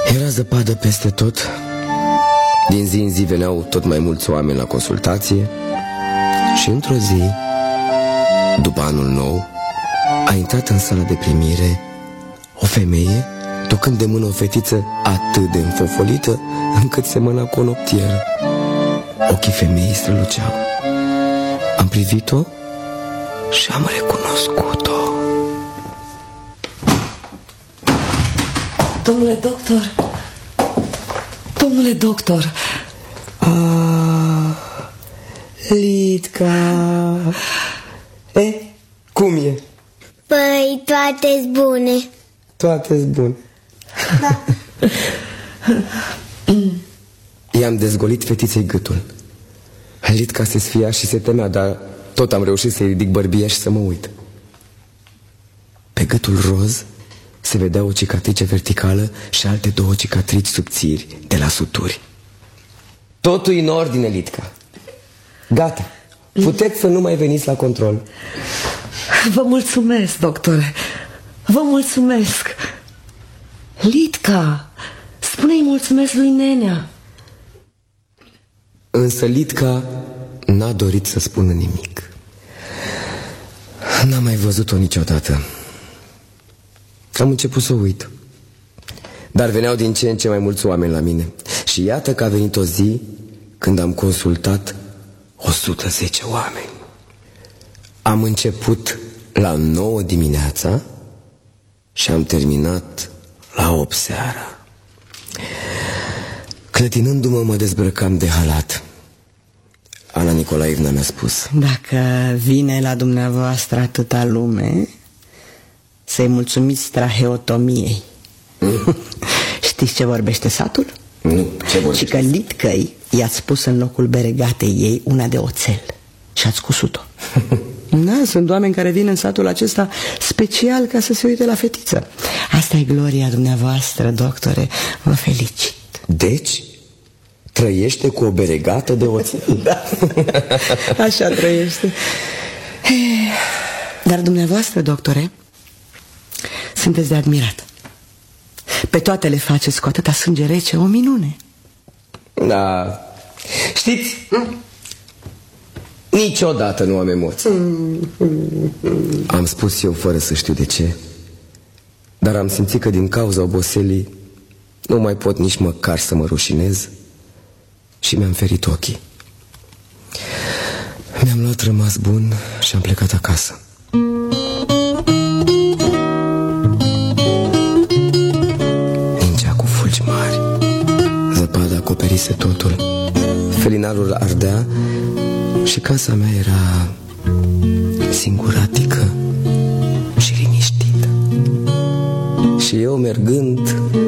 Era zăpadă peste tot. Din zi în zi veneau tot mai mulți oameni la consultație. Și într-o zi, după anul nou, a intrat în sala de primire o femeie, tocând de mână o fetiță atât de înfofolită încât semăna cu o noptieră. Ochii femeii străluceau. Am privit-o și am recunoscut-o. Domnule doctor! Domnule doctor! Lidca! Cum e? Păi, toate-s bune. Toate-s bune. Da. I-am dezgolit fetiței gâtul. Lidca se sfia și se temea, dar tot am reușit să-i ridic bărbia și să mă uit. Pe gâtul roz se vedea o cicatrice verticală și alte 2 cicatrici subțiri de la suturi. Totul în ordine, Lidca. Gata. Puteți să nu mai veniți la control. Vă mulțumesc, doctore. Vă mulțumesc. Lidca, spune-i mulțumesc lui Nenea. Însă Lidca n-a dorit să spună nimic. N-am mai văzut-o niciodată. Am început să o uit. Dar veneau din ce în ce mai mulți oameni la mine. Și iată că a venit o zi când am consultat 110 oameni. Am început la 9 dimineața și am terminat la 8 seara. Clătinându-mă, mă dezbrăcam de halat. Ana Nicolaevna mi-a spus: dacă vine la dumneavoastră atâta lume, să-i mulțumiți traheotomiei. Știți ce vorbește satul? Nu, ce vorbește? Și că Lidcăi i-ați pus în locul beregatei ei una de oțel și ați cusut-o. Da, sunt oameni care vin în satul acesta special ca să se uite la fetiță. Asta e gloria dumneavoastră, doctore. Vă felicit. Deci, trăiește cu o beregată de oțel. Da, așa trăiește. Dar dumneavoastră, doctore, sunteți de admirat. Pe toate le faceți cu atâta sânge rece, o minune. Da. Știți, niciodată nu am emoții. Am spus eu fără să știu de ce. Dar am simțit că din cauza oboselii nu mai pot nici măcar să mă rușinez. Și mi-am ferit ochii. Mi-am luat rămas bun și am plecat acasă. Ningea cu fulgi mari. Zăpada acoperise totul. Felinarul ardea și casa mea era singuratică și liniștită. Și eu mergând